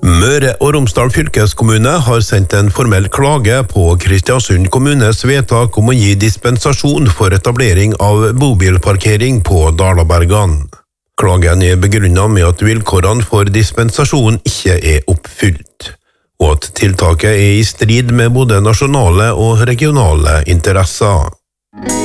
Møre og Romsdal fylkeskommune har sendt en formell klage på Kristiansund kommunes vedtak om å gi dispensasjon for etablering av bobilparkering på Dalabergan. Klagen er begrunnet med at vilkårene for dispensasjon ikke er oppfylt, og at tiltaket er i strid med både nasjonale og regionale interesser.